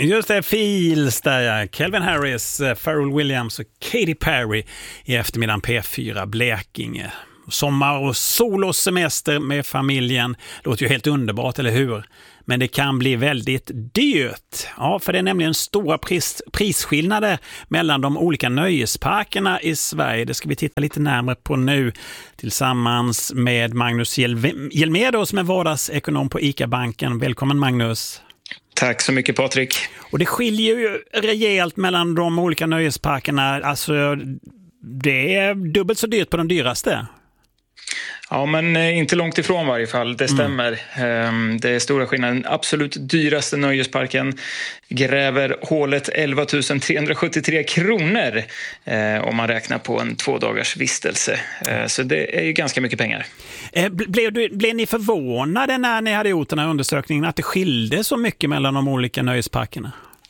Just det, Fields där, ja. Calvin Harris, Pharrell Williams och Katy Perry i eftermiddagen P4 Blekinge. Sommar och sol och semester med familjen låter ju helt underbart, eller hur? Men det kan bli väldigt dyrt. Ja, för det är nämligen stora prisskillnader mellan de olika nöjesparkerna i Sverige. Det ska vi titta lite närmare på nu tillsammans med Magnus Hjelmér som är vardagsekonom på ICA-banken. Välkommen Magnus. Tack så mycket Patrik. Och det skiljer ju rejält mellan de olika nöjesparkerna. Alltså det är dubbelt så dyrt på de dyraste. Ja, men inte långt ifrån varje fall, det stämmer. Det är stora skillnader. Den absolut dyraste nöjesparken gräver hålet 11 373 kronor om man räknar på en 2 dagars vistelse. Så det är ju ganska mycket pengar. Blev ni förvånade när ni hade gjort den här undersökningen att det skilde så mycket mellan de olika nöjesparkerna?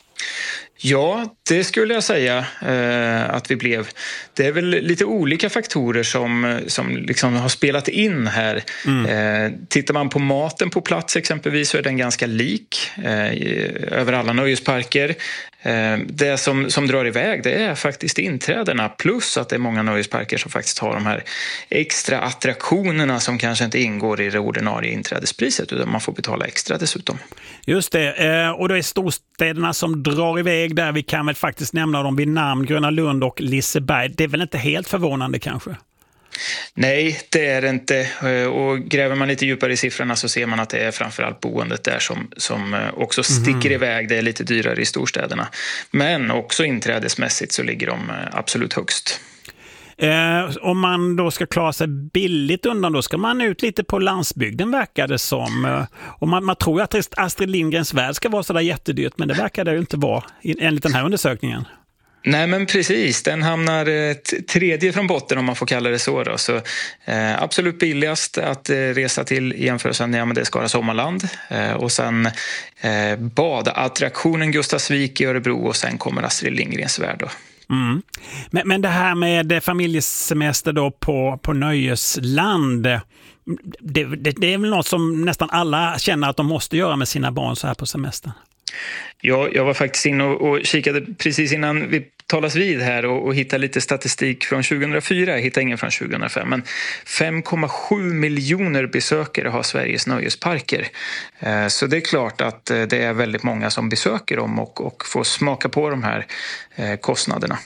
Ja, det skulle jag säga att vi blev. Det är väl lite olika faktorer som liksom har spelat in här. Tittar man på maten på plats exempelvis så är den ganska lik över alla nöjesparker. Det som drar iväg det är faktiskt inträdena, plus att det är många nöjesparker som faktiskt har de här extra attraktionerna som kanske inte ingår i det ordinarie inträdespriset utan man får betala extra dessutom. Just det, och det är storstäderna som drar iväg där. Vi kan väl faktiskt nämna dem vid namn, Gröna Lund och Liseberg. Det är väl inte helt förvånande kanske? Nej, det är det inte. Och gräver man lite djupare i siffrorna så ser man att det är framförallt boendet där som också sticker iväg. Det är lite dyrare i storstäderna. Men också inträdesmässigt så ligger de absolut högst. Om man då ska klara sig billigt undan, då ska man ut lite på landsbygden verkar det som. Och man tror att Astrid Lindgrens värld ska vara så där jättedyrt, men det verkar det ju inte vara enligt den här undersökningen. Nej men precis, den hamnar tredje från botten om man får kalla det så då. Så absolut billigast att resa till i jämförelsen med det är Skara Sommarland. Och sen badattraktionen Gustavsvik i Örebro och sen kommer Astrid Lindgrens värld då. Men det här med familjesemester då på nöjesland, det är väl något som nästan alla känner att de måste göra med sina barn så här på semestern? Ja, jag var faktiskt inne och kikade precis innan vi talas vid här och hittade lite statistik från 2004. Jag hittade ingen från 2005, men 5,7 miljoner besökare har Sveriges nöjesparker. Så det är klart att det är väldigt många som besöker dem och får smaka på de här kostnaderna.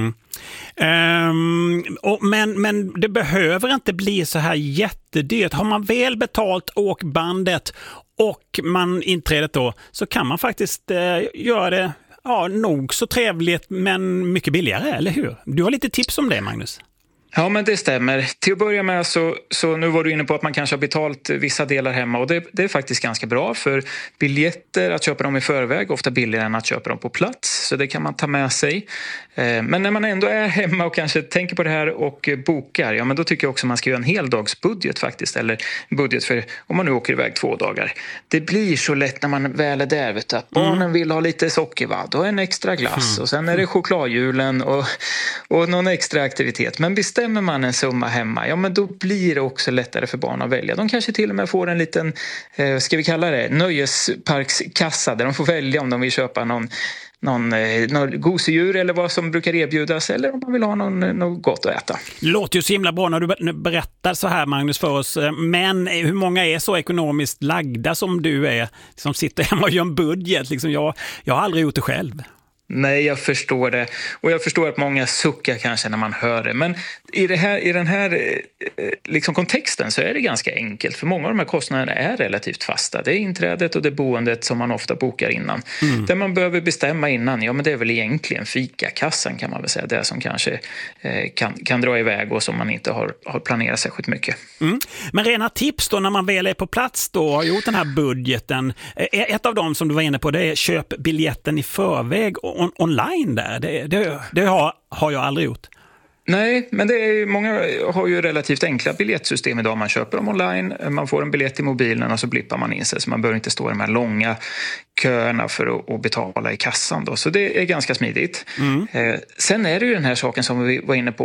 Men det behöver inte bli så här jättedyrt. Har man väl betalt åkbandet och man inträdet då, så kan man faktiskt göra det nog så trevligt men mycket billigare, eller hur? Du har lite tips om det, Magnus. Ja, men det stämmer. Till att börja med så nu var du inne på att man kanske har betalt vissa delar hemma och det är faktiskt ganska bra för biljetter, att köpa dem i förväg, ofta billigare än att köpa dem på plats, så det kan man ta med sig. Men när man ändå är hemma och kanske tänker på det här och bokar, ja men då tycker jag också man ska göra en heldagsbudget faktiskt, eller budget för om man nu åker iväg 2 dagar. Det blir så lätt när man väl är där, vet du, att barnen vill ha lite sockervadd och en extra glass och sen är det chokladhjulen och någon extra aktivitet. Men bestämmer man en summa hemma, ja men då blir det också lättare för barn att välja. De kanske till och med får en liten, ska vi kalla det, nöjesparkskassa där de får välja om de vill köpa någon gosedjur eller vad som brukar erbjudas, eller om man vill ha något gott att äta. Det låter ju så himla bra när du berättar så här, Magnus, för oss. Men hur många är så ekonomiskt lagda som du är, som sitter hemma och gör en budget? Liksom jag har aldrig gjort det själv. Nej, jag förstår det. Och jag förstår att många suckar kanske när man hör det. Men i den här liksom kontexten så är det ganska enkelt. För många av de här kostnaderna är relativt fasta. Det är inträdet och det boendet som man ofta bokar innan. Det man behöver bestämma innan, ja men det är väl egentligen fikakassan kan man väl säga. Det som kanske kan dra iväg och som man inte har planerat särskilt mycket. Men rena tips då när man väl är på plats då, har gjort den här budgeten. Ett av dem som du var inne på, det är köp biljetten i förväg online där. Det har jag aldrig gjort. Nej, men många har ju relativt enkla biljettsystem idag. Man köper dem online, man får en biljett i mobilen och så blippar man in sig. Så man behöver inte stå i de här långa köerna för att betala i kassan då. Så det är ganska smidigt. Sen är det ju den här saken som vi var inne på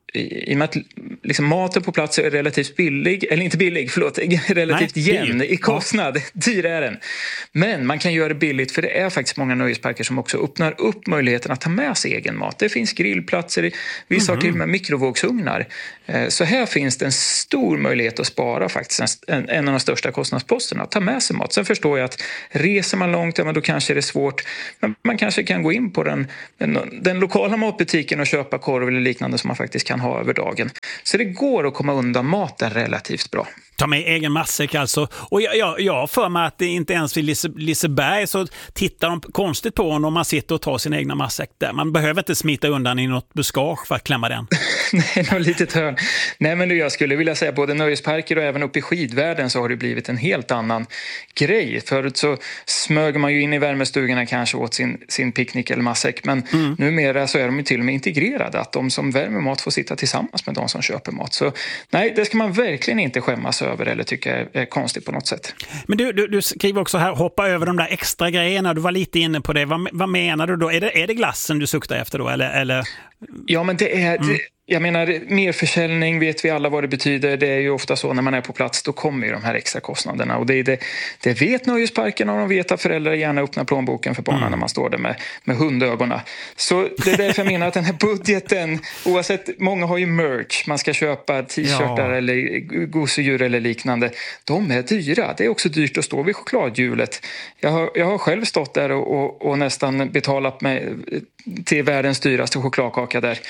i och med att liksom maten på plats är relativt billig, eller inte billig, förlåt, relativt jämn i kostnad. Dyr är den. Men man kan göra det billigt, för det är faktiskt många nöjesparker som också öppnar upp möjligheten att ta med sig egen mat. Det finns grillplatser, vissa har till och med mikrovågsugnar. Så här finns det en stor möjlighet att spara faktiskt en av de största kostnadsposterna, att ta med sig mat. Sen förstår jag att reser man långt, ja, men då kanske det är svårt. Men man kanske kan gå in på den lokala matbutiken och köpa korv eller liknande som man faktiskt kan ha över dagen. Så det går att komma undan maten relativt bra. Ta med egen matsäck alltså. Och jag för mig att det inte ens vid Liseberg så tittar de konstigt på om man sitter och tar sin egna matsäck där. Man behöver inte smita undan i något buskage för att klämma den. Nej, något litet hörn. Nej, men jag skulle vilja säga både nöjesparker och även uppe i skidvärlden så har det blivit en helt annan grej. Förut så smög man ju in i värmestugorna kanske åt sin picknick eller matsäck. Men numera så är de ju till och med integrerade. Att de som värmer mat får sitta tillsammans med de som köper mat. Så nej, det ska man verkligen inte skämmas över eller tycka är konstigt på något sätt. Men du skriver också här, hoppa över de där extra grejerna. Du var lite inne på det. Vad menar du då? Är det glassen du suktar efter då? Eller? Ja, men det är... Jag menar, merförsäljning vet vi alla vad det betyder. Det är ju ofta så när man är på plats, då kommer ju de här extra kostnaderna. Och det vet nöjesparkerna, och de vet att föräldrar gärna öppnar plånboken för barnen när man står där med hundögonen. Så det är därför jag menar att den här budgeten, oavsett, många har ju merch. Man ska köpa t-shirtar eller gosedjur eller liknande. De är dyra. Det är också dyrt att stå vid chokladhjulet. Jag har själv stått där och nästan betalat mig till världens dyraste chokladkaka där.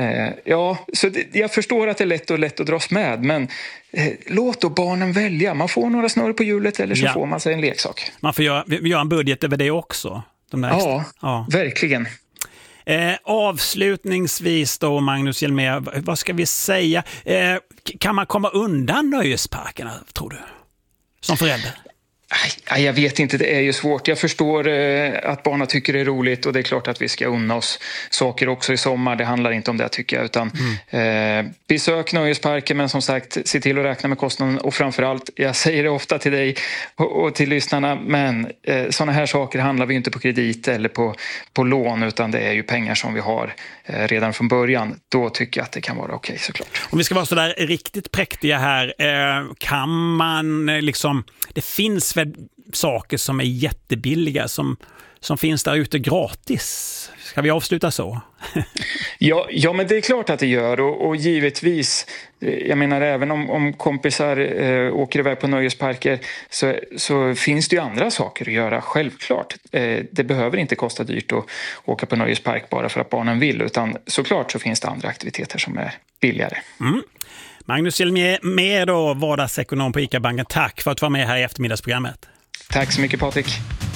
Så jag förstår att det är lätt att dras med, men låt då barnen välja. Man får några snurr på hjulet eller så får man sig en leksak. Man får göra en budget över det också. Verkligen. Avslutningsvis då, Magnus Hjelmér, vad ska vi säga? Kan man komma undan nöjesparkerna, tror du? Som förälder? Jag vet inte, det är ju svårt. Jag förstår att barnen tycker det är roligt, och det är klart att vi ska unna oss saker också i sommar. Det handlar inte om det, tycker jag, utan besök nöjesparker, men som sagt, se till att räkna med kostnaden, och framförallt, jag säger det ofta till dig och till lyssnarna, men sådana här saker handlar vi inte på kredit eller på lån, utan det är ju pengar som vi har redan från början. Då tycker jag att det kan vara okej, såklart. Om vi ska vara så där riktigt präktiga här, kan man liksom, det finns väl saker som är jättebilliga som finns där ute gratis. Ska vi avsluta så? Ja, men det är klart att det gör, och givetvis, jag menar, även om kompisar åker iväg på nöjesparker så finns det ju andra saker att göra, självklart. Det behöver inte kosta dyrt att åka på nöjespark bara för att barnen vill, utan såklart så finns det andra aktiviteter som är billigare. Magnus Hjelmér då, vardagsekonom på ICA-banken. Tack för att du var med här i eftermiddagsprogrammet. Tack så mycket, Patrik.